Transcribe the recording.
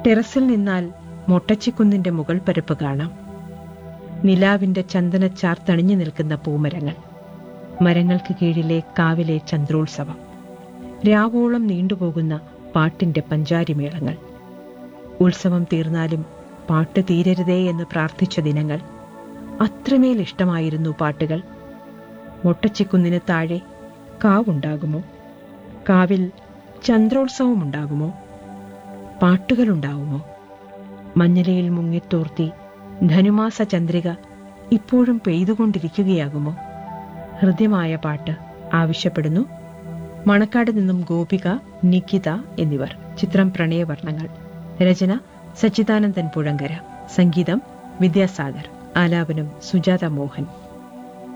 ടെറസിൽ നിന്നാൽ മൊട്ടച്ചിക്കുന്നിന്റെ മുകൾ പരപ്പ് കാണാം. നിലാവിന്റെ ചന്ദനച്ചാർ തണിഞ്ഞു നിൽക്കുന്ന പൂമരങ്ങൾ, മരങ്ങൾക്ക് കീഴിലെ കാവിലെ ചന്ദ്രോത്സവം, രാവോളം നീണ്ടുപോകുന്ന പാട്ടിന്റെ പഞ്ചാരിമേളങ്ങൾ, ഉത്സവം തീർന്നാലും പാട്ട് തീരരുതേ എന്ന് പ്രാർത്ഥിച്ച ദിനങ്ങൾ. അത്രമേൽ ഇഷ്ടമായിരുന്നു പാട്ടുകൾ. മൊട്ടച്ചിക്കുന്നിന് താഴെ കാവുണ്ടാകുമോ? കാവിൽ ചന്ദ്രോത്സവമുണ്ടാകുമോ? പാട്ടുകളുണ്ടാവുമോ? മഞ്ഞലയിൽ മുങ്ങിത്തോർത്തി ധനുമാസ ചന്ദ്രിക ഇപ്പോഴും പെയ്തുകൊണ്ടിരിക്കുകയാകുമോ? ഹൃദ്യമായ പാട്ട് ആവശ്യപ്പെടുന്നു മണക്കാട് നിന്നും ഗോപിക, നികിത എന്നിവർ. ചിത്രം പ്രണയവർണ്ണങ്ങൾ. രചന സച്ചിദാനന്ദൻ പുഴങ്കര. സംഗീതം വിദ്യാസാഗർ. ആലാപനം സുജാത മോഹൻ.